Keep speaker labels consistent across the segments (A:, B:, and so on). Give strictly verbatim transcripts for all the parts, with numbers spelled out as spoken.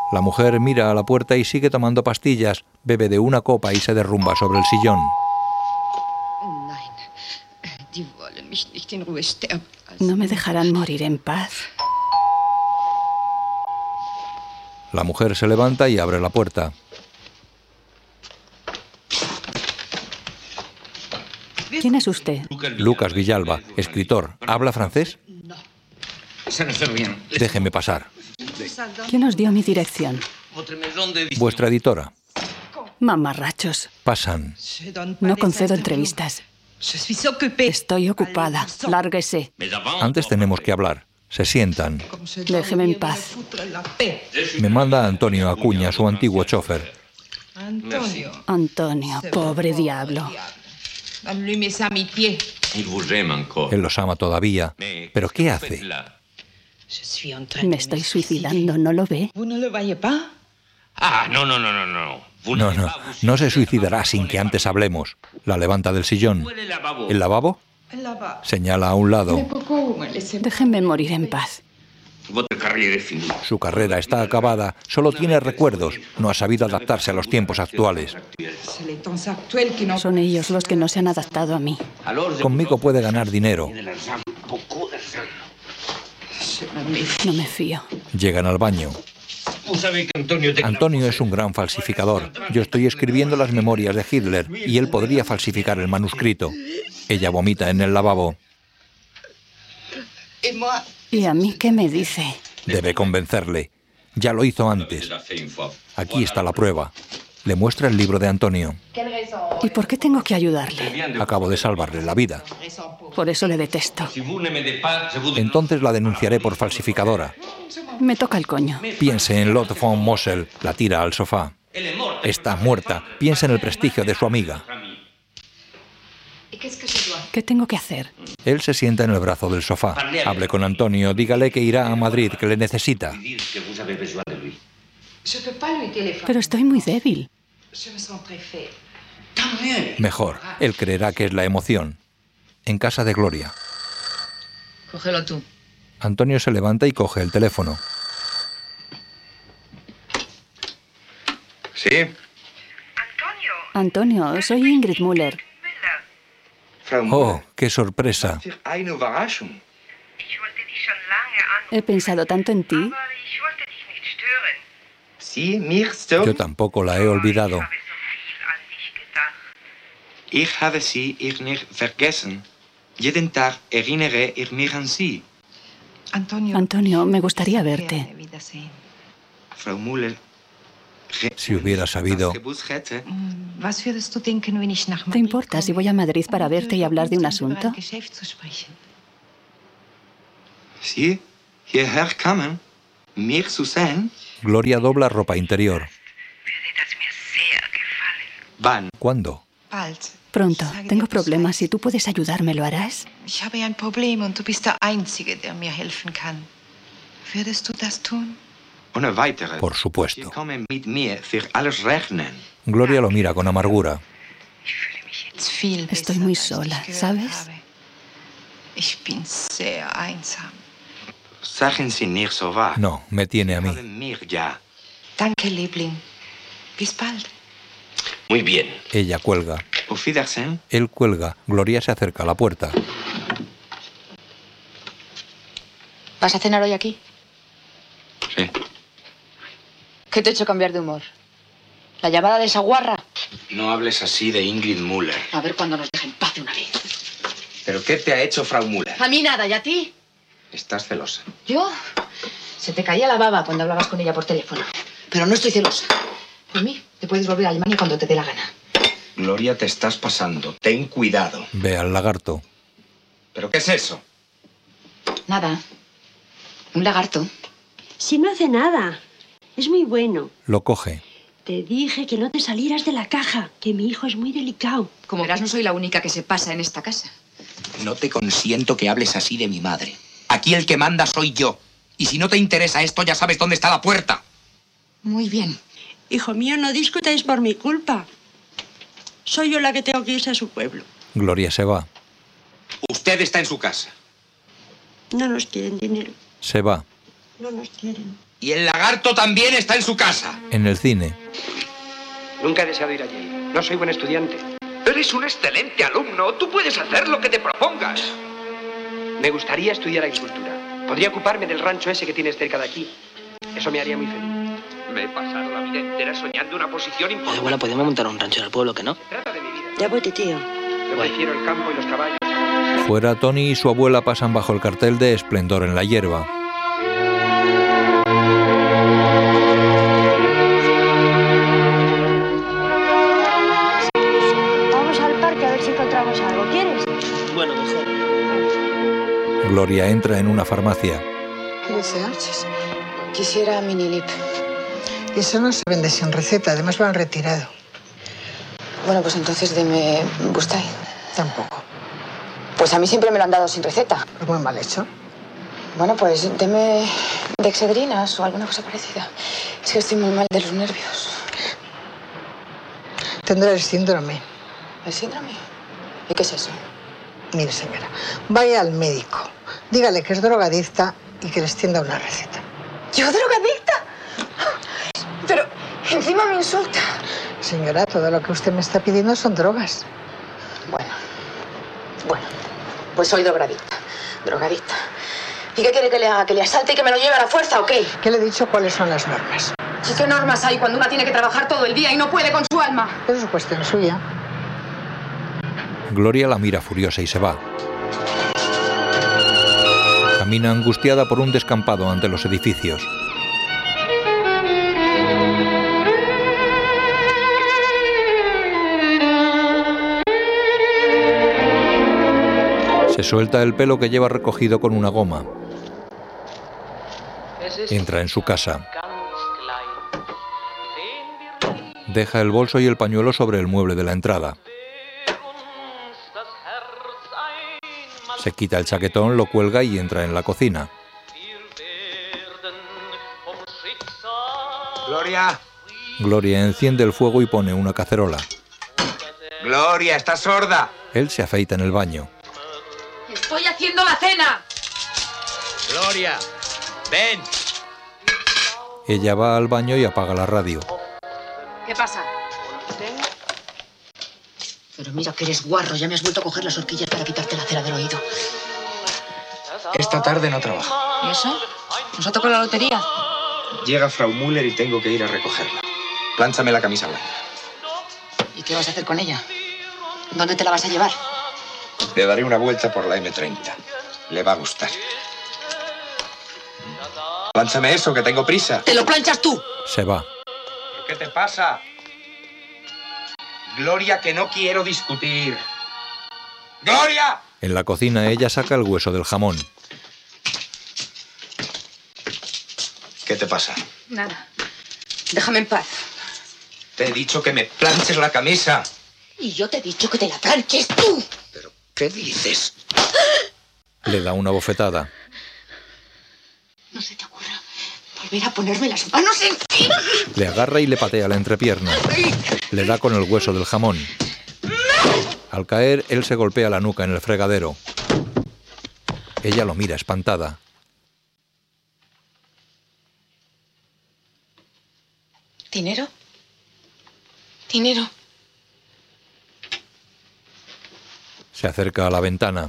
A: La mujer mira a la puerta y sigue tomando pastillas, bebe de una copa y se derrumba sobre el sillón.
B: No me dejarán morir en paz.
A: La mujer se levanta y abre la puerta.
B: ¿Quién es usted?
A: Lucas Villalba, escritor. ¿Habla francés? Déjeme pasar.
B: ¿Quién os dio mi dirección?
A: Vuestra editora.
B: Mamarrachos.
A: Pasan.
B: No concedo entrevistas. Estoy ocupada. Lárguese.
A: Antes tenemos que hablar. Se sientan.
B: Déjeme en paz.
A: Me manda Antonio Acuña, su antiguo chofer.
B: Antonio, pobre diablo.
A: Él los ama todavía. ¿Pero qué hace?
B: Me estoy suicidando, ¿no lo ve?
C: Ah, no, no, no, no, no.
A: No, no, no se suicidará sin que antes hablemos. La levanta del sillón. ¿El lavabo? Señala a un lado.
B: Déjenme morir en paz.
A: Su carrera está acabada, solo tiene recuerdos, no ha sabido adaptarse a los tiempos actuales.
B: Son ellos los que no se han adaptado a mí.
A: Conmigo puede ganar dinero.
B: No me fío.
A: Llegan al baño. Antonio es un gran falsificador. Yo estoy escribiendo las memorias de Hitler y él podría falsificar el manuscrito. Ella vomita en el lavabo.
B: ¿Y a mí qué me dice?
A: Debe convencerle. Ya lo hizo antes. Aquí está la prueba. Le muestra el libro de Antonio.
B: ¿Y por qué tengo que ayudarle?
A: Acabo de salvarle la vida.
B: Por eso le detesto.
A: Entonces la denunciaré por falsificadora.
B: Me toca el coño.
A: Piense en Lotte von Mosel. La tira al sofá. Está muerta. Piensa en el prestigio de su amiga.
B: ¿Qué tengo que hacer?
A: Él se sienta en el brazo del sofá. Hable con Antonio. Dígale que irá a Madrid, que le necesita.
B: Pero estoy muy débil.
A: Mejor. Él creerá que es la emoción. En casa de Gloria.
D: Cógelo tú.
A: Antonio se levanta y coge el teléfono.
C: ¿Sí?
B: Antonio, soy Ingrid Müller.
A: Oh, qué sorpresa.
B: He pensado tanto en ti.
A: Yo tampoco la he olvidado.
E: Ich habe sie ich nicht vergessen. Jeden Tag erinnere ich mich an sie.
B: Antonio, me gustaría verte.
E: Frau Müller,
A: Si hubiera sabido.
B: ¿Te importa si voy a Madrid para verte y hablar de un asunto?
E: Sie hierher kamen, mir zu sehen.
A: Gloria dobla ropa interior.
E: Wann?
A: ¿Cuándo?
B: Pronto. Tengo problemas. Si tú puedes ayudarme, ¿lo harás?
F: Ich habe ein Problem und du bist der Einzige, der mir helfen kann. Würdest du das tun?
E: Ohne weitere.
A: Por supuesto.
E: Sie kommen mit mir für alles rechnen.
A: Gloria lo mira con amargura.
B: Estoy muy sola, ¿sabes?
F: Ich bin sehr einsam.
E: Sagen Sie nicht so wahr.
A: No, me tiene a mí.
E: Haben mir ja.
F: Danke, Liebling. Bis bald.
C: Muy bien.
A: Ella cuelga.
E: Auf Wiedersehen.
A: Él cuelga. Gloria se acerca a la puerta.
D: ¿Vas a cenar hoy aquí?
E: Sí.
D: ¿Qué te ha hecho cambiar de humor? ¿La llamada de esa guarra?
E: No hables así de Ingrid Müller.
D: A ver cuándo nos deja en paz de una vez.
E: ¿Pero qué te ha hecho Frau Müller?
D: A mí nada, ¿y a ti?
E: Estás celosa.
D: ¿Yo? Se te caía la baba cuando hablabas con ella por teléfono. Pero no estoy celosa. Por mí, te puedes volver a Alemania cuando te dé la gana.
E: Gloria, te estás pasando. Ten cuidado.
A: Ve al lagarto.
E: ¿Pero qué es eso?
D: Nada. Un lagarto.
G: Si no hace nada. Es muy bueno.
A: Lo coge.
G: Te dije que no te salieras de la caja, que mi hijo es muy delicado.
D: Como verás, no soy la única que se pasa en esta casa.
E: No te consiento que hables así de mi madre. Aquí el que manda soy yo. Y si no te interesa esto, ya sabes dónde está la puerta.
D: Muy bien.
G: Hijo mío, no discutáis por mi culpa. Soy yo la que tengo que irse a su pueblo.
A: Gloria se va.
E: Usted está en su casa.
G: No nos quieren dinero.
A: Se va.
G: No nos quieren.
E: Y el lagarto también está en su casa.
A: En el cine.
H: Nunca he deseado ir allí. No soy buen estudiante.
I: Eres un excelente alumno. Tú puedes hacer lo que te propongas.
H: Me gustaría estudiar agricultura. Podría ocuparme del rancho ese que tienes cerca de aquí. Eso me haría muy feliz.
I: Me he pasado la vida entera soñando una posición importante.
J: Bueno, podemos montar un rancho en el pueblo, ¿que no?
H: Se trata de mi vida.
G: Ya voy, tío.
H: Yo prefiero el campo y los caballos.
A: Fuera, Tony y su abuela pasan bajo el cartel de Esplendor en la hierba.
G: Vamos al parque a ver si encontramos algo. ¿Quieres?
J: Bueno, mejor.
A: Gloria entra en una farmacia.
K: ¿Qué deseas?
D: Quisiera Minilip.
K: Eso no se vende sin receta, además lo han retirado.
D: Bueno, pues entonces deme Bustain.
K: Tampoco.
D: Pues a mí siempre me lo han dado sin receta.
K: Es muy mal hecho.
D: Bueno, pues deme Dexedrinas o alguna cosa parecida. Es que estoy muy mal de los nervios.
K: Tendrá el síndrome.
D: ¿El síndrome? ¿Y qué es eso?
K: Mire, señora, vaya al médico. Dígale que es drogadicta y que le extienda una receta.
D: ¿Yo drogadicta? Pero encima me insulta.
K: Señora, todo lo que usted me está pidiendo son drogas.
D: Bueno, bueno, pues soy drogadicta, drogadicta. ¿Y qué quiere que le haga? ¿Que le asalte y que me lo lleve a la fuerza o qué?
K: ¿Qué le he dicho cuáles son las normas?
D: ¿Y qué normas hay cuando una tiene que trabajar todo el día y no puede con su alma?
K: Eso es cuestión suya.
A: Gloria la mira furiosa y se va. Camina angustiada por un descampado ante los edificios. Se suelta el pelo que lleva recogido con una goma. Entra en su casa. Deja el bolso y el pañuelo sobre el mueble de la entrada. Se quita el chaquetón, lo cuelga y entra en la cocina.
E: Gloria.
A: Gloria enciende el fuego y pone una cacerola.
E: Gloria, ¿estás sorda?
A: Él se afeita en el baño.
D: ¡Estoy haciendo la cena!
E: Gloria, ven.
A: Ella va al baño y apaga la radio.
D: ¿Qué pasa? Pero mira que eres guarro, ya me has vuelto a coger las horquillas para quitarte la cera del oído.
E: Esta tarde no trabajo.
D: ¿Y eso? ¿Nos ha tocado la lotería?
E: Llega Frau Müller y tengo que ir a recogerla. Plánchame la camisa blanca.
D: ¿Y qué vas a hacer con ella? ¿Dónde te la vas a llevar?
E: Le daré una vuelta por la eme treinta. Le va a gustar. Plánchame eso, que tengo prisa.
D: ¡Te lo planchas tú!
A: Se va.
E: ¿Qué te pasa? Gloria, que no quiero discutir. ¡Gloria!
A: En la cocina ella saca el hueso del jamón.
E: ¿Qué te pasa?
D: Nada. Déjame en paz.
E: Te he dicho que me planches la camisa.
D: Y yo te he dicho que te la planches tú.
E: ¿Pero qué dices?
A: Le da una bofetada.
D: No se te ocurra volver a ponerme las manos encima.
A: Le agarra y le patea la entrepierna. Le da con el hueso del jamón. Al caer, él se golpea la nuca en el fregadero. Ella lo mira espantada.
D: ¿Dinero? ¿Dinero?
A: Se acerca a la ventana.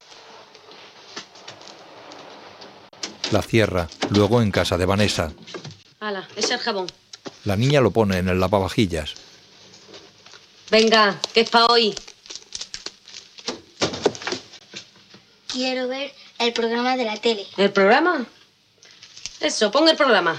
A: La cierra, luego en casa de Vanessa.
L: Hala, ese es el jabón.
A: La niña lo pone en el lavavajillas.
L: Venga, que es para hoy.
M: Quiero ver el programa de la tele.
L: ¿El programa? Eso, pon el programa.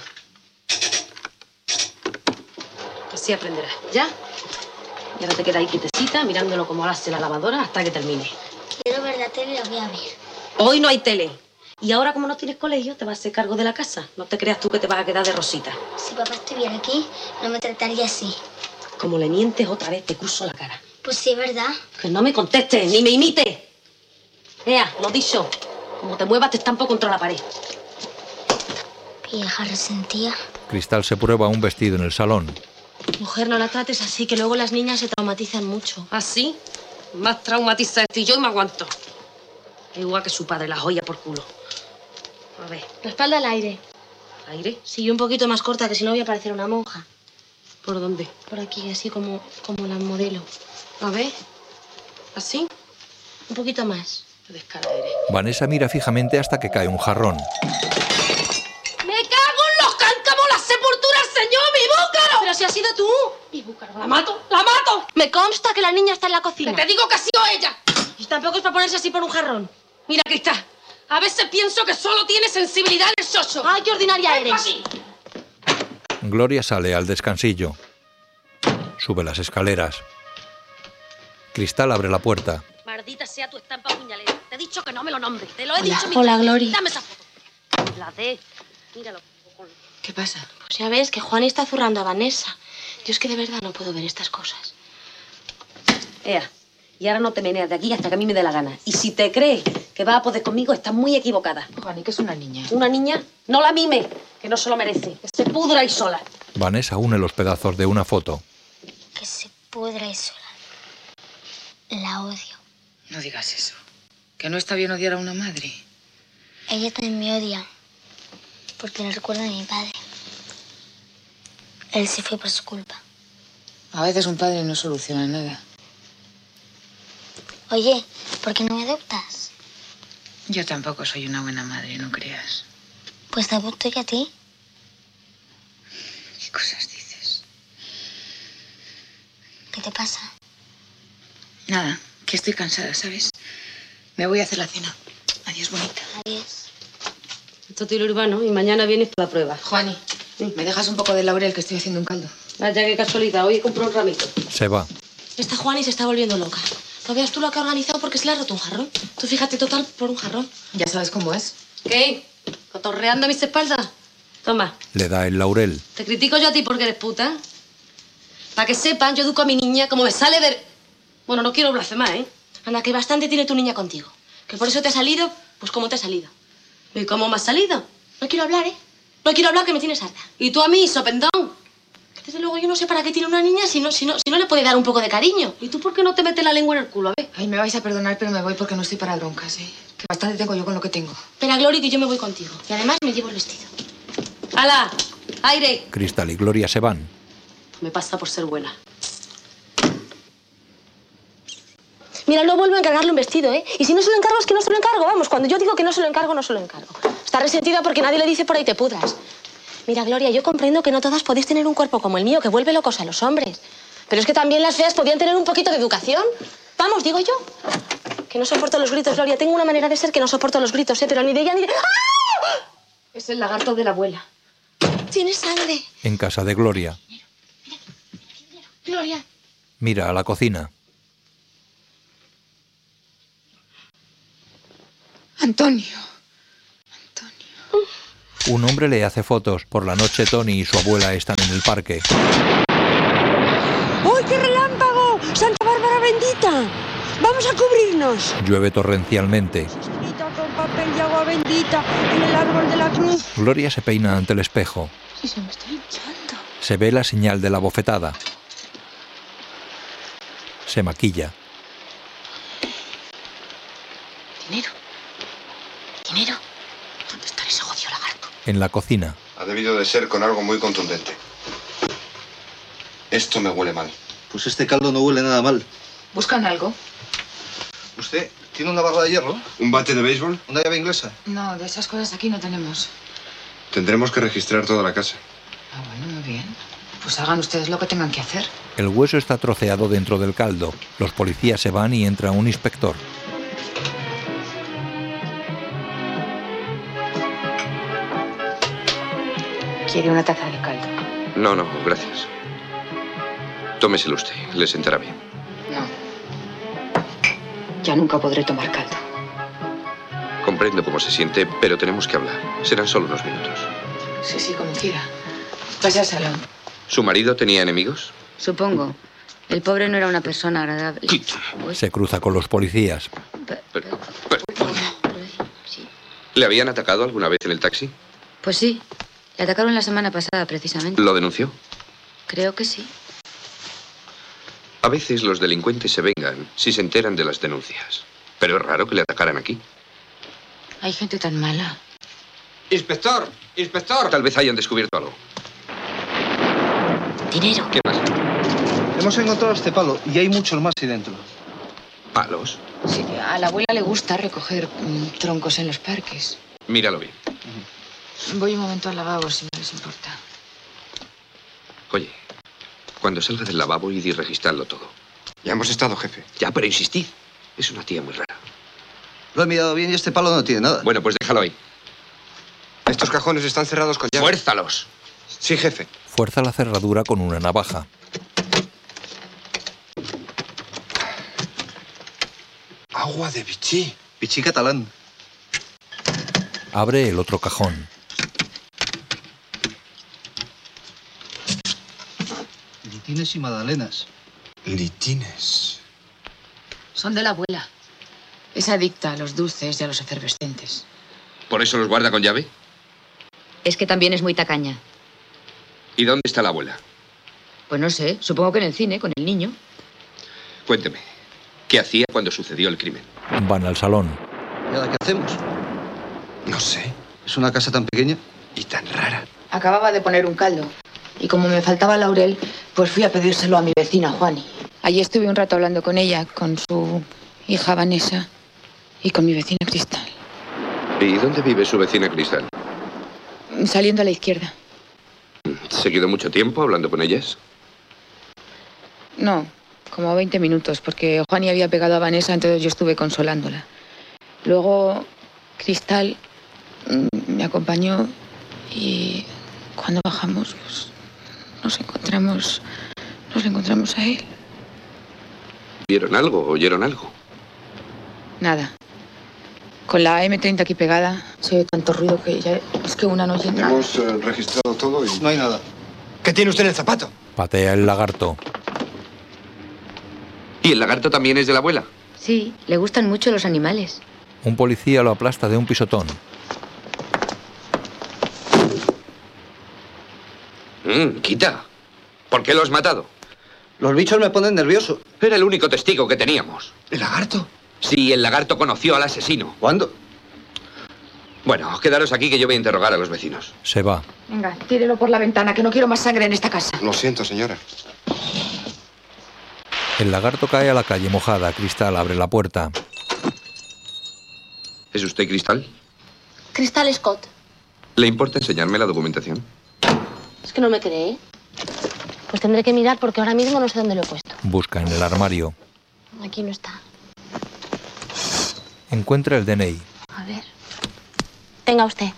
L: Así aprenderás, ¿ya? Y ahora te quedas ahí quietecita, mirándolo como hace la lavadora hasta que termine.
M: Quiero ver la tele y la voy a ver.
L: Hoy no hay tele. Y ahora, como no tienes colegio, te vas a hacer cargo de la casa. No te creas tú que te vas a quedar de rosita.
M: Si papá estuviera aquí, no me trataría así.
L: Como le mientes otra vez, te curso la cara.
M: Pues sí, ¿verdad?
L: Que no me contestes, ni me imites. Ea, lo dicho. Como te muevas, te estampo contra la pared.
M: Vieja resentía.
A: Cristal se prueba un vestido en el salón.
L: Mujer, no la trates así, que luego las niñas se traumatizan mucho. ¿Así? Más traumatiza esto y yo y me aguanto. Igual que su padre, la joya por culo. A ver.
M: La espalda al aire.
L: Aire. Sí, un poquito más corta, que si no voy a parecer una monja.
F: ¿Por dónde?
L: Por aquí, así como, como la modelo. A ver. ¿Así? Un poquito más.
F: Qué descarada eres.
A: Vanessa mira fijamente hasta que cae un jarrón.
L: ¡Me cago en los cáncamos, las sepulturas, señor, mi búcaro! Pero si has sido tú. Mi búcaro. ¡La mato! ¡La mato! Me consta que la niña está en la cocina.
F: Que te digo que ha sido ella.
L: Y tampoco es para ponerse así por un jarrón.
F: Mira, Cristal, a veces pienso que solo tiene sensibilidad en el soso.
L: ¡Ay, qué ordinaria eres!
A: Gloria sale al descansillo. Sube las escaleras. Cristal abre la puerta.
L: Maldita sea tu estampa puñalera. Te he dicho que no me lo nombres. Te lo he
K: Hola.
L: dicho. Mi
K: Hola, Glory.
L: Dame esa foto. La de... Míralo.
F: ¿Qué pasa?
L: Pues ya ves que Juan está zurrando a Vanessa. Yo es que de verdad no puedo ver estas cosas.
N: Ea, y ahora no te meneas de aquí hasta que a mí me dé la gana. Y si te crees que vas a poder conmigo, estás muy equivocada.
F: Juani, que es una niña.
N: Una niña, no la mime, que no se lo merece. Que se pudra ahí sola.
A: Vanessa une los pedazos de una foto.
M: Que se pudra y sola. La odio.
F: No digas eso. Que no está bien odiar a una madre.
M: Ella también me odia. Porque le recuerda a mi padre. Él se fue por su culpa.
F: A veces un padre no soluciona nada.
M: Oye, ¿por qué no me adoptas?
F: Yo tampoco soy una buena madre, no creas.
M: Pues te adopto yo a ti.
F: ¿Qué cosas dices?
M: ¿Qué te pasa?
F: Nada, que estoy cansada, ¿sabes? Me voy a hacer la cena. Adiós, bonita.
M: Adiós.
N: Esto es tiro urbano y mañana vienes para la prueba.
F: Juani, ¿sí? ¿Me dejas un poco de laurel que estoy haciendo un caldo?
N: Vaya, qué casualidad. Hoy compré un ramito.
A: Se va.
L: Esta Juani se está volviendo loca. No veas tú lo que ha organizado porque se le ha roto un jarrón. Tú fíjate, total, por un jarrón.
F: Ya sabes cómo es.
N: ¿Qué? ¿Cotorreando a mis espaldas? Toma.
A: Le da el laurel.
N: Te critico yo a ti porque eres puta. Para que sepan, yo educo a mi niña como me sale de... Bueno, no quiero blasfemar, ¿eh?
L: Anda, que bastante tiene tu niña contigo. Que por eso te ha salido, pues como te ha salido.
N: ¿Y cómo me has salido?
L: No quiero hablar, ¿eh? No quiero hablar, que me tienes harta.
N: ¿Y tú a mí, sopendón?
L: Desde luego yo no sé para qué tiene una niña si no, si no, si no le puede dar un poco de cariño.
N: ¿Y tú por qué no te metes la lengua en el culo? A ver.
F: Ay, me vais a perdonar, pero me voy porque no estoy para broncas, ¿eh? Que bastante tengo yo con lo que tengo.
L: Espera, Glory, que yo me voy contigo. Y además me llevo el vestido.
N: ¡Hala! ¡Aire!
A: Cristal y Gloria se van.
N: Me pasa por ser buena.
L: Mira, no vuelvo a encargarle un vestido, ¿eh? Y si no se lo encargo, es que no se lo encargo. Vamos, cuando yo digo que no se lo encargo, no se lo encargo. Está resentida porque nadie le dice por ahí te pudras. Mira, Gloria, yo comprendo que no todas podéis tener un cuerpo como el mío, que vuelve locos a los hombres. Pero es que también las feas podían tener un poquito de educación. Vamos, digo yo. Que no soporto los gritos, Gloria. Tengo una manera de ser que no soporto los gritos, ¿eh? Pero ni de ella ni de... ¡Ah!
F: Es el lagarto de la abuela.
L: Tienes sangre.
A: En casa de Gloria.
L: Gloria.
A: Mira a la cocina.
F: Antonio.
A: Un hombre le hace fotos. Por la noche Tony y su abuela están en el parque.
G: ¡Uy, qué relámpago! ¡Santa Bárbara bendita! ¡Vamos a cubrirnos!
A: Llueve torrencialmente.
G: Escrita con papel y agua bendita en el árbol de la cruz.
A: Gloria se peina ante el espejo.
G: Sí, se me está hinchando.
A: Se ve la señal de la bofetada. Se maquilla.
L: Dinero. Dinero. ¿Dónde está ese jodido lagarto?
A: En la cocina.
O: Ha debido de ser con algo muy contundente. Esto me huele mal.
P: Pues este caldo no huele nada mal.
F: ¿Buscan algo?
P: ¿Usted tiene una barra de hierro?
O: ¿Un bate de béisbol?
P: ¿Una llave inglesa?
F: No, de esas cosas aquí no tenemos.
O: Tendremos que registrar toda la casa.
F: Ah, bueno, muy bien. Pues hagan ustedes lo que tengan que hacer.
A: El hueso está troceado dentro del caldo. Los policías se van y entra un inspector.
F: ¿Quiere una taza de caldo?
C: No, no, gracias. Tómeselo usted, le sentará bien.
F: No. Ya nunca podré tomar caldo.
C: Comprendo cómo se siente, pero tenemos que hablar. Serán solo unos minutos.
F: Sí, sí, como quiera. Pase al salón.
C: ¿Su marido tenía enemigos?
Q: Supongo. El pobre no era una persona agradable.
A: Se cruza con los policías.
C: Pero, pero, ¿le habían atacado alguna vez en el taxi?
Q: Pues sí. Le atacaron la semana pasada, precisamente.
C: ¿Lo denunció?
Q: Creo que sí.
C: A veces los delincuentes se vengan si se enteran de las denuncias. Pero es raro que le atacaran aquí.
F: Hay gente tan mala.
C: Inspector, inspector. Tal vez hayan descubierto algo.
N: Dinero.
C: ¿Qué más?
P: Hemos encontrado este palo y hay muchos más ahí dentro.
C: ¿Palos?
Q: Sí, a la abuela le gusta recoger mm, troncos en los parques.
C: Míralo bien.
Q: Voy un momento al lavabo, si no les importa.
C: Oye, cuando salga del lavabo, id y registrarlo todo.
O: Ya hemos estado, jefe.
C: Ya, pero insistid. Es una tía muy rara.
P: Lo he mirado bien y este palo no tiene nada.
C: Bueno, pues déjalo ahí.
O: Estos cajones están cerrados con llave.
C: ¡Fuérzalos!
O: Sí, jefe.
A: Fuerza la cerradura con una navaja.
O: Agua de bichí.
P: Bichí catalán.
A: Abre el otro cajón.
P: Litines y magdalenas.
O: Litines.
Q: Son de la abuela. Es adicta a los dulces y a los efervescentes.
C: ¿Por eso los guarda con llave?
Q: Es que también es muy tacaña.
C: ¿Y dónde está la abuela?
Q: Pues no sé, supongo que en el cine, con el niño.
C: Cuénteme, ¿qué hacía cuando sucedió el crimen?
A: Van al salón.
P: ¿Y ahora qué hacemos?
O: No sé.
P: Es una casa tan pequeña.
O: Y tan rara.
Q: Acababa de poner un caldo. Y como me faltaba laurel, pues fui a pedírselo a mi vecina, Juani. Allí estuve un rato hablando con ella, con su hija Vanessa y con mi vecina Cristal.
C: ¿Y dónde vive su vecina Cristal?
Q: Saliendo a la izquierda.
C: ¿Se quedó mucho tiempo hablando con ellas?
Q: No, como veinte minutos, porque Juani había pegado a Vanessa, entonces yo estuve consolándola. Luego Cristal mm, me acompañó y cuando bajamos, pues nos encontramos, nos encontramos a él.
C: ¿Vieron algo? ¿Oyeron algo?
Q: Nada. Con la eme treinta aquí pegada, se oye tanto ruido que ya es que una no oye nada.
O: Hemos eh, registrado todo y
P: no hay nada.
C: ¿Qué tiene usted en el zapato?
A: Patea el lagarto.
C: ¿Y el lagarto también es de la abuela?
Q: Sí, le gustan mucho los animales.
A: Un policía lo aplasta de un pisotón.
C: Mm, quita. ¿Por qué lo has matado?
P: Los bichos me ponen nervioso.
C: Era el único testigo que teníamos.
O: ¿el lagarto?
C: Sí, el lagarto conoció al asesino.
P: ¿Cuándo?
C: Bueno, quedaros aquí que yo voy a interrogar a los vecinos.
A: Se va.
Q: Venga, tírelo por la ventana, que no quiero más sangre en esta casa.
O: Lo siento, señora.
A: El lagarto cae a la calle mojada. Cristal abre la puerta.
C: ¿Es usted Cristal?
L: Cristal Scott.
C: ¿Le importa enseñarme la documentación?
L: Es que no me cree. Pues tendré que mirar porque ahora mismo no sé dónde lo he puesto.
A: Busca en el armario.
L: Aquí no está.
A: Encuentra el D N I.
L: A ver. Tenga usted.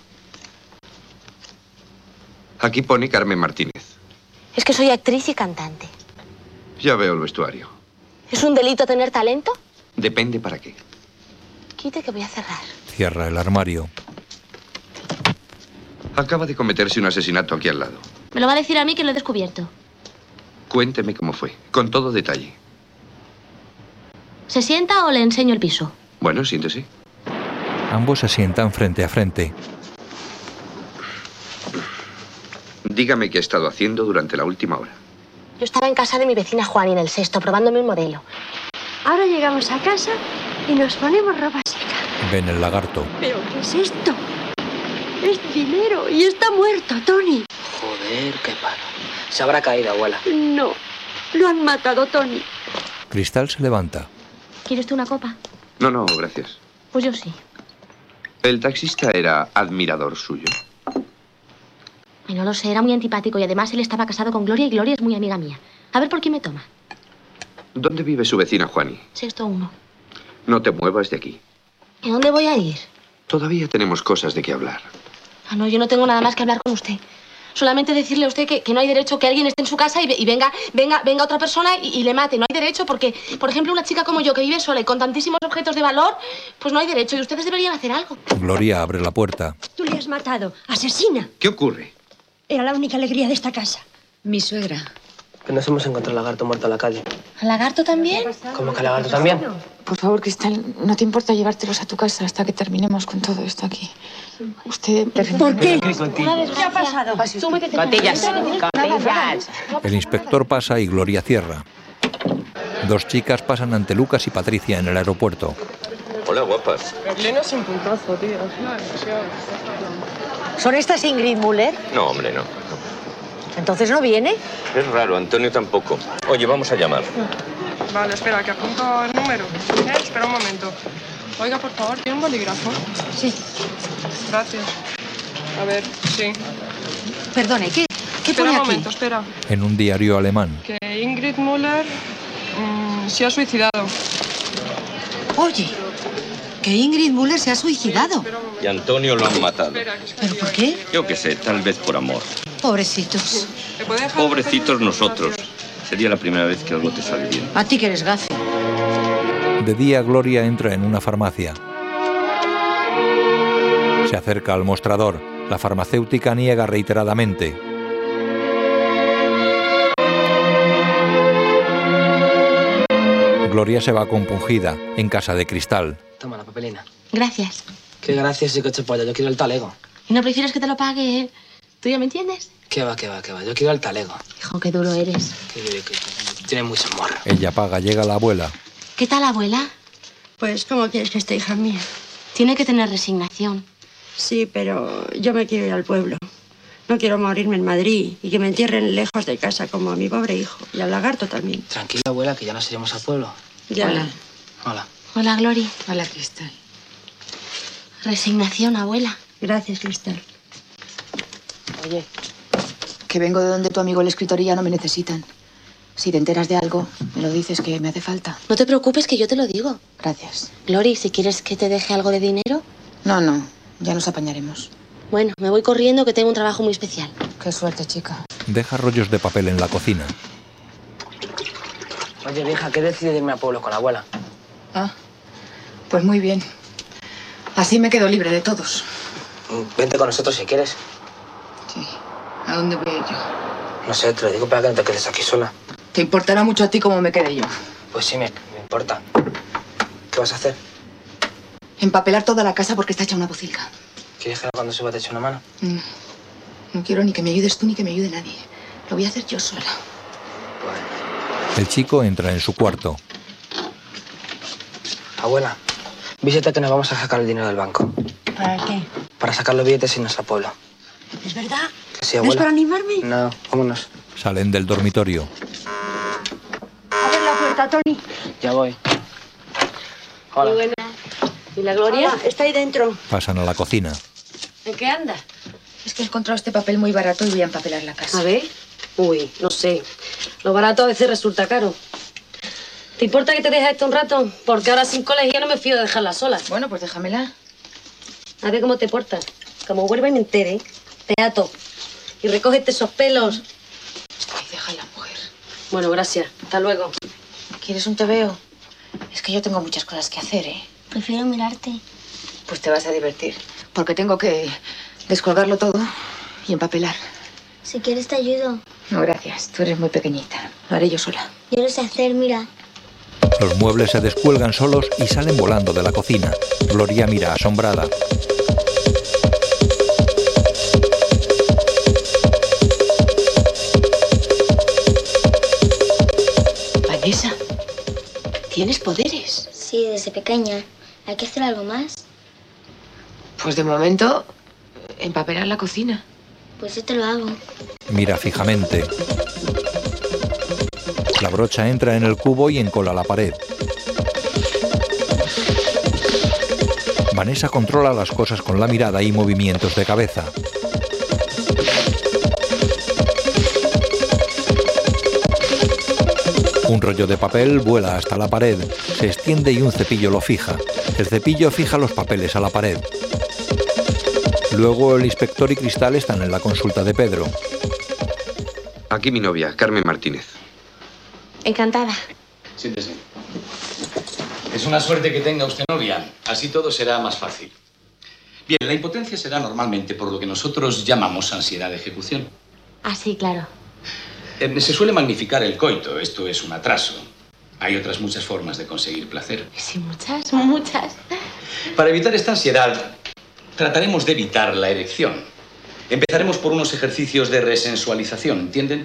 C: Aquí pone Carmen Martínez.
L: Es que soy actriz y cantante.
C: Ya veo el vestuario.
L: ¿Es un delito tener talento?
C: Depende para qué.
L: Quite que voy a cerrar.
A: Cierra el armario.
C: Acaba de cometerse un asesinato aquí al lado.
L: Me lo va a decir a mí que lo he descubierto.
C: Cuénteme cómo fue, con todo detalle.
L: ¿Se sienta o le enseño el piso?
C: Bueno, siéntese.
A: Ambos se sientan frente a frente.
C: Dígame qué ha estado haciendo durante la última hora.
L: Yo estaba en casa de mi vecina Juani en el sexto, probándome un modelo.
G: Ahora llegamos a casa y nos ponemos ropa seca.
A: Ven el lagarto.
G: ¿Pero qué es esto? Es dinero y está muerto, Tony.
J: Joder, qué palo. Se habrá caído, abuela.
G: No, lo han matado, Tony.
A: Cristal se levanta.
L: ¿Quiere usted una copa?
C: No, no, gracias.
L: Pues yo sí.
C: ¿El taxista era admirador suyo?
L: Ay, no lo sé, era muy antipático y además él estaba casado con Gloria y Gloria es muy amiga mía. A ver por qué me toma.
C: ¿Dónde vive su vecina, Juani?
L: Sexto uno.
C: No te muevas de aquí.
L: ¿Y dónde voy a ir?
C: Todavía tenemos cosas de qué hablar.
L: Ah, no, yo no tengo nada más que hablar con usted. Solamente decirle a usted que, que no hay derecho que alguien esté en su casa y, y venga, venga, venga otra persona y, y le mate. No hay derecho porque, por ejemplo, una chica como yo que vive sola y con tantísimos objetos de valor, pues no hay derecho y ustedes deberían hacer algo.
A: Gloria abre la puerta.
G: Tú le has matado. ¡Asesina!
C: ¿Qué ocurre?
G: Era la única alegría de esta casa.
Q: Mi suegra.
J: Que nos hemos encontrado al lagarto muerto en la calle.
L: ¿Al lagarto también?
J: ¿Cómo que al lagarto también?
Q: Por favor, Cristal, ¿no te importa llevártelos a tu casa hasta que terminemos con todo esto aquí? Usted...
G: ¿Por qué?
L: ¿Qué ha pasado?
J: Cotillas, cotillas.
A: El inspector pasa y Gloria cierra. Dos chicas pasan ante Lucas y Patricia en el aeropuerto.
C: Hola, guapas.
R: Berlín es un puntazo, tío.
G: ¿Son estas Ingrid Müller?
R: No, hombre, no.
G: ¿Entonces no viene?
R: Es raro, Antonio tampoco. Oye, vamos a llamar.
S: Vale, espera, que apunto el número. ¿Eh? Espera un momento. Oiga, por favor, ¿tiene un bolígrafo?
G: Sí.
S: Gracias. A ver, sí.
G: Perdone, ¿qué, qué
S: espera
G: pone
S: un
G: aquí?
S: momento, espera.
A: En un diario alemán.
S: Que Ingrid Müller mmm, se ha suicidado.
G: Oye, que Ingrid Müller se ha suicidado.
R: Y a Antonio lo han matado.
G: ¿Pero por qué?
R: Yo qué sé, tal vez por amor.
G: Pobrecitos.
R: Pobrecitos nosotros. Sería la primera vez que algo te sale bien.
G: A ti que eres gafe.
A: De día, Gloria entra en una farmacia. Se acerca al mostrador. La farmacéutica niega reiteradamente. Gloria se va compungida, en casa de Cristal.
J: Toma la papelina.
L: Gracias.
J: Qué gracias y qué chopolla. Yo quiero el talego.
L: ¿Y no prefieres que te lo pague él? ¿Tú ya me entiendes?
J: Qué va, qué va, qué va. Yo quiero el talego.
L: Hijo, qué duro eres.
J: Que, que, que tiene mucho morro.
A: Ella paga, llega la abuela.
L: ¿Qué tal, abuela?
G: Pues, ¿cómo quieres que esté, hija mía?
L: Tiene que tener resignación.
G: Sí, pero yo me quiero ir al pueblo. No quiero morirme en Madrid y que me entierren lejos de casa como a mi pobre hijo. Y al lagarto también.
J: Tranquila, abuela, que ya nos iremos al pueblo.
G: Ya.
Q: Hola.
J: Hola.
L: Hola, Glory.
Q: Hola, Cristal.
L: Resignación, abuela.
G: Gracias, Cristal.
Q: Oye, que vengo de donde tu amigo el escritor y ya no me necesitan. Si te enteras de algo, me lo dices, que me hace falta.
L: No te preocupes, que yo te lo digo.
Q: Gracias.
L: Glory, si quieres que te deje algo de dinero.
Q: No, no, ya nos apañaremos.
L: Bueno, me voy corriendo, que tengo un trabajo muy especial.
Q: Qué suerte, chica.
A: Deja rollos de papel en la cocina.
J: Oye, vieja, ¿qué decide irme al pueblo con la abuela?
Q: Ah, pues muy bien. Así me quedo libre de todos.
J: Vente con nosotros si quieres.
Q: Sí. ¿A dónde voy a ir yo?
J: No sé, te lo digo para que no te quedes aquí sola.
Q: Te importará mucho a ti cómo me quede yo.
J: Pues sí, me, me importa. ¿Qué vas a hacer?
Q: Empapelar toda la casa porque está hecha una bocica.
J: ¿Quieres que cuando suba te eche una mano?
Q: No, no quiero ni que me ayudes tú ni que me ayude nadie. Lo voy a hacer yo sola.
A: El chico entra en su cuarto.
J: Abuela, vísete que nos vamos a sacar el dinero del banco.
G: ¿Para qué?
J: Para sacar los billetes y irnos al pueblo.
G: ¿Es verdad?
J: Que sí,
G: ¿No es
J: abuela.
G: para animarme?
J: No, vámonos.
A: Salen del dormitorio.
G: Abre la puerta, Tony.
J: Ya voy. Hola.
L: Muy buena. ¿Y la Gloria?
G: Hola, está ahí dentro.
A: Pasan a la cocina.
L: ¿En qué anda?
Q: Es que he encontrado este papel muy barato y voy a empapelar la casa.
N: A ver. Uy, no sé. Lo barato a veces resulta caro. ¿Te importa que te deje esto un rato? Porque ahora sin colegio no me fío de dejarla sola.
Q: Bueno, pues déjamela.
N: A ver cómo te portas. Como vuelva y me entere, te ato. Y recógete esos pelos.
Q: Ay, déjala, mujer.
N: Bueno, gracias. Hasta luego.
Q: ¿Quieres un tebeo? Es que yo tengo muchas cosas que hacer, ¿eh?
M: Prefiero mirarte.
Q: Pues te vas a divertir. Porque tengo que descolgarlo todo y empapelar.
M: Si quieres te ayudo.
Q: No, gracias. Tú eres muy pequeñita. Lo haré yo sola.
M: Yo lo sé hacer, mira.
A: Los muebles se descuelgan solos y salen volando de la cocina. Gloria mira asombrada.
L: Vanessa, tienes poderes.
M: Sí, desde pequeña. ¿Hay que hacer algo más?
Q: Pues de momento, empapelar la cocina.
M: Pues yo te lo hago.
A: Mira fijamente. La brocha entra en el cubo y encola la pared. Vanessa controla las cosas con la mirada y movimientos de cabeza. Un rollo de papel vuela hasta la pared, se extiende y un cepillo lo fija. El cepillo fija los papeles a la pared. Luego el inspector y Cristal están en la consulta de Pedro.
C: Aquí mi novia, Carmen Martínez.
L: Encantada.
T: Siéntese. Es una suerte que tenga usted novia. Así todo será más fácil. Bien, la impotencia se da normalmente por lo que nosotros llamamos ansiedad de ejecución.
L: Ah, sí, claro.
T: Eh, se suele magnificar el coito. Esto es un atraso. Hay otras muchas formas de conseguir placer.
L: Sí, muchas, muchas.
T: Para evitar esta ansiedad, trataremos de evitar la erección. Empezaremos por unos ejercicios de resensualización, ¿entienden?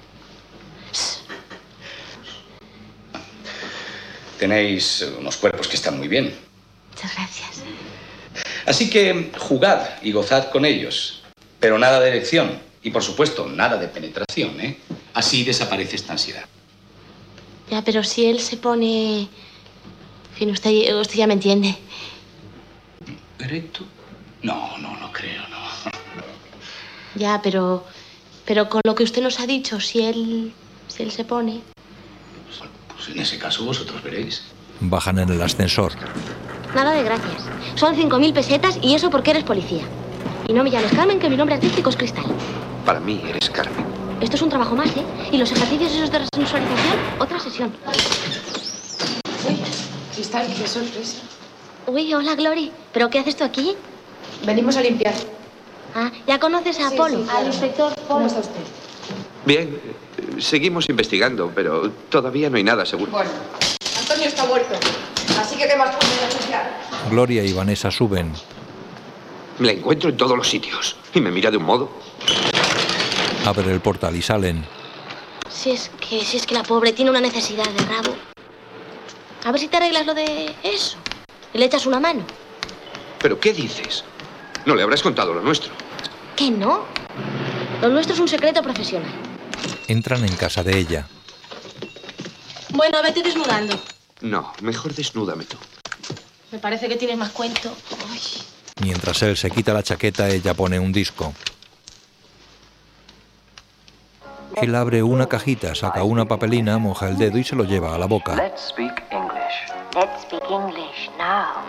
T: Tenéis unos cuerpos que están muy bien.
L: Muchas gracias.
T: Así que jugad y gozad con ellos. Pero nada de erección. Y, por supuesto, nada de penetración, ¿eh? Así desaparece esta ansiedad.
L: Ya, pero si él se pone... En fin, usted, usted ya me entiende.
T: ¿Erecto? No, no, no creo, no.
L: Ya, pero... Pero con lo que usted nos ha dicho, si él... Si él se pone...
T: Pues en ese caso vosotros veréis.
A: Bajan en el ascensor.
L: Nada de gracias. Son cinco mil pesetas y eso porque eres policía. Y no me llames Carmen, que mi nombre artístico es Cristal.
C: Para mí eres Carmen.
L: Esto es un trabajo más, ¿eh? Y los ejercicios esos de sensualización, otra sesión.
F: Uy, Cristal, qué sorpresa.
L: Uy, hola, Glory. ¿Pero qué haces tú aquí?
F: Venimos a limpiar.
L: Ah, ¿ya conoces a
F: Sí,
L: Polo?
F: sí, claro.
L: Al inspector Polo.
F: ¿Cómo está usted?
C: Bien, seguimos investigando, pero todavía no hay nada seguro.
F: Bueno, Antonio está muerto. Así que, ¿qué más puede denunciar?
A: Gloria y Vanessa suben.
C: La encuentro en todos los sitios y me mira de un modo.
A: Abre el portal y salen.
L: Si es que, si es que la pobre tiene una necesidad de rabo. A ver si te arreglas lo de eso. Y le echas una mano.
C: ¿Pero qué dices? No le habrás contado lo nuestro.
L: ¿Qué no? Lo nuestro es un secreto profesional.
A: Entran en casa de ella.
L: Bueno, vete desnudando.
C: No, mejor desnúdame tú.
L: Me parece que tienes más cuento. Ay.
A: Mientras él se quita la chaqueta, ella pone un disco. Él abre una cajita, saca una papelina, moja el dedo y se lo lleva a la boca.
U: Let's speak English. Let's speak English now.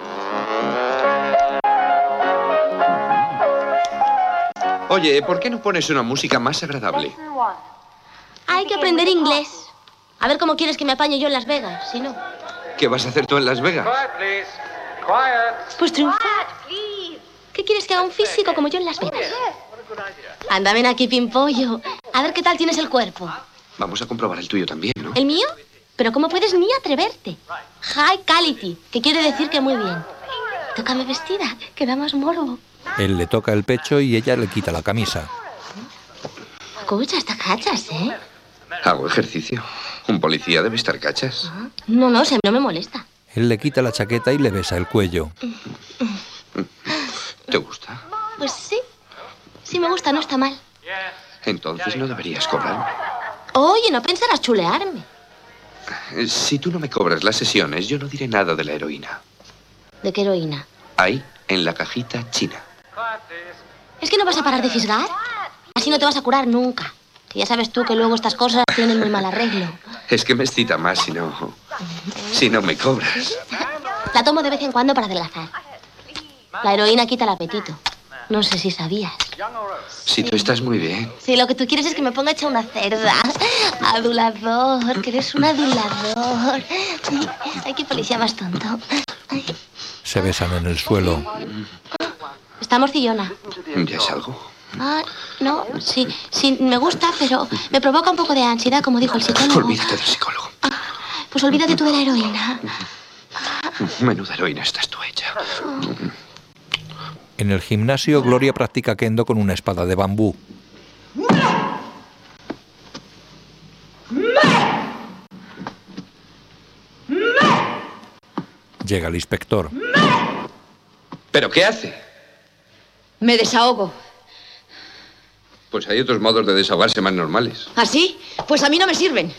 C: Oye, ¿por qué no pones una música más agradable?
L: Hay que aprender inglés. A ver cómo quieres que me apañe yo en Las Vegas, si no.
C: ¿Qué vas a hacer tú en Las Vegas?
L: Pues triunfar. ¿Qué quieres que haga un físico como yo en Las Vegas? Anda, ven aquí, pimpollo. A ver qué tal tienes el cuerpo.
C: Vamos a comprobar el tuyo también, ¿no?
L: ¿El mío? Pero ¿cómo puedes ni atreverte? High quality, que quiere decir que muy bien. Tócame vestida, que da más morbo.
A: Él le toca el pecho y ella le quita la camisa.
L: Escucha, hasta cachas, ¿eh?
C: Hago ejercicio. Un policía debe estar cachas.
L: No, no, se no me molesta.
A: Él le quita la chaqueta y le besa el cuello.
C: ¿Te gusta?
L: Pues sí. Sí me gusta, no está mal.
C: Entonces no deberías cobrarme.
L: Oye, no pensarás chulearme.
C: Si tú no me cobras las sesiones, yo no diré nada de la heroína.
L: ¿De qué heroína?
C: Ahí, en la cajita china.
L: ¿Es que no vas a parar de fisgar? Así no te vas a curar nunca. Que ya sabes tú que luego estas cosas tienen muy mal arreglo.
C: Es que me excita más si no... si no me cobras.
L: La tomo de vez en cuando para adelgazar. La heroína quita el apetito. No sé si sabías.
C: Si tú estás muy bien.
L: Sí, lo que tú quieres es que me ponga hecha una cerda. Adulador, que eres un adulador. Ay, qué policía más tonto. Ay.
A: Se besan en el suelo.
L: Está morcillona.
C: ¿Ya es algo?
L: Ah, no, sí, sí, me gusta, pero me provoca un poco de ansiedad, como dijo el psicólogo.
C: Olvídate del psicólogo.
L: Ah, pues olvídate tú de la heroína.
C: Menuda heroína estás tú hecha.
A: En el gimnasio, Gloria practica kendo con una espada de bambú. Llega el inspector.
C: ¿Pero qué hace?
V: Me desahogo.
C: Pues hay otros modos de desahogarse más normales.
V: ¿Así? Pues a mí no me sirven.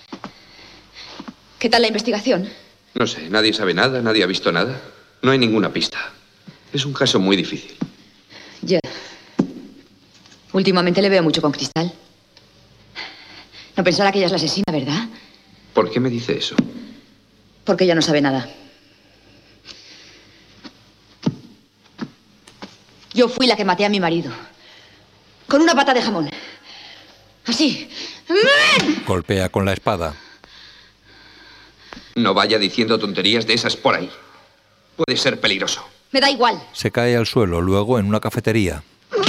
V: ¿Qué tal la investigación?
C: No sé, nadie sabe nada, nadie ha visto nada. No hay ninguna pista. Es un caso muy difícil.
V: Ya. Últimamente le veo mucho con Cristal. No pensará que ella es la asesina, ¿verdad?
C: ¿Por qué me dice eso?
V: Porque ella no sabe nada. Yo fui la que maté a mi marido. Con una pata de jamón. Así.
A: Golpea con la espada.
C: No vaya diciendo tonterías de esas por ahí. Puede ser peligroso.
V: Me da igual.
A: Se cae al suelo, luego en una cafetería.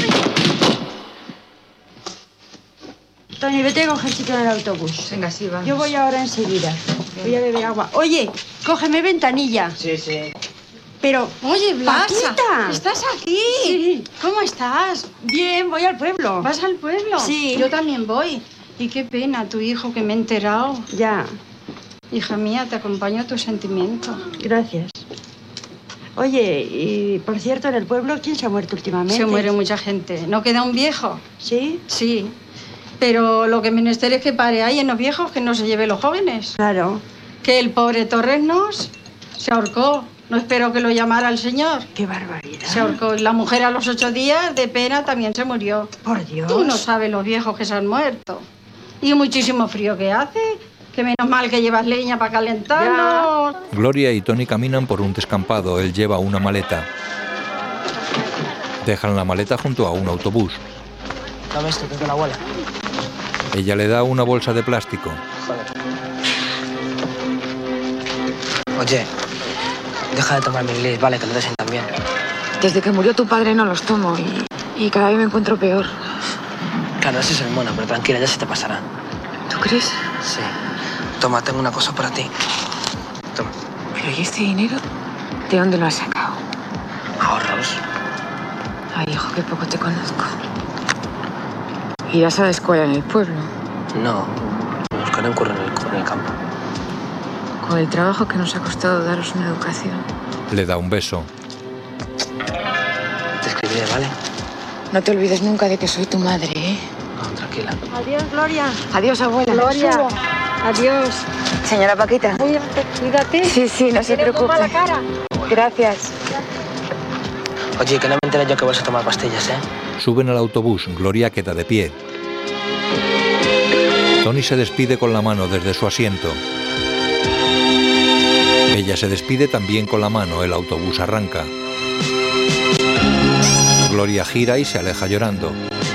G: Tony, vete a coger sitio en el autobús.
F: Venga, sí, vamos.
G: Yo voy ahora enseguida. Voy a beber agua. Oye, cógeme ventanilla.
J: Sí, sí.
G: Pero,
F: oye, Blanca,
G: Paquita,
F: ¿estás aquí?
G: Sí.
F: ¿Cómo estás?
G: Bien, voy al pueblo.
F: ¿Vas al pueblo?
G: Sí.
F: Yo también voy. Y qué pena, tu hijo, que me he enterado.
G: Ya.
F: Hija mía, te acompaño a tu sentimiento.
G: Gracias. Oye, y por cierto, en el pueblo, ¿quién se ha muerto últimamente?
B: Se muere mucha gente. ¿No queda un viejo?
G: ¿Sí?
B: Sí. Pero lo que menester es que pare ahí en los viejos, que no se lleve los jóvenes.
G: Claro.
B: Que el pobre Torresnos se ahorcó. No espero que lo llamara el señor.
G: ¡Qué barbaridad!
B: Se ahorcó. La mujer a los ocho días, de pena, también se murió.
G: ¡Por Dios!
B: Tú no sabes los viejos que se han muerto. Y muchísimo frío que hace. Que menos mal que llevas leña para calentarnos.
A: Gloria y Tony caminan por un descampado. Él lleva una maleta. Dejan la maleta junto a un autobús.
J: Dame esto, que es de la abuela.
A: Ella le da una bolsa de plástico.
J: Joder. Oye, deja de tomar mi inglés, vale, que no te sientan bien.
Q: Desde que murió tu padre no los tomo y, y cada vez me encuentro peor.
J: Claro, ese es el mono, pero tranquila, ya se te pasará.
Q: ¿Tú crees?
J: Sí. Toma, tengo una cosa para ti. Toma.
Q: Pero ¿y este dinero? ¿De dónde lo has sacado?
J: Ahorros.
Q: Ay, hijo, qué poco te conozco. ¿Irás a la escuela en el pueblo?
J: No, me buscaré un curro en el, en el campo.
Q: Con el trabajo que nos ha costado daros una educación.
A: Le da un beso.
J: Te escribiré, ¿vale?
Q: No te olvides nunca de que soy tu madre, ¿eh?
J: No, tranquila.
G: Adiós, Gloria.
Q: Adiós, abuela.
G: Gloria. Adiós.
Q: Señora Paquita.
G: Cuídate, cuídate.
Q: Sí, sí, no se preocupe.
G: Toma la cara.
Q: Gracias.
J: Oye, que no me enteré yo que vas a tomar pastillas, ¿eh?
A: Suben al autobús. Gloria queda de pie. Tony se despide con la mano desde su asiento. Ella se despide también con la mano. El autobús arranca. Gloria gira y se aleja llorando.